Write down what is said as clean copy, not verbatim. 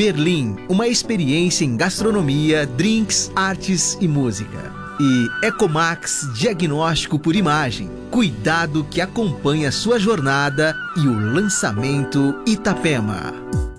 Berlim, uma experiência em gastronomia, drinks, artes e música. E Ecomax Diagnóstico por Imagem, cuidado que acompanha sua jornada, e o lançamento Itapema.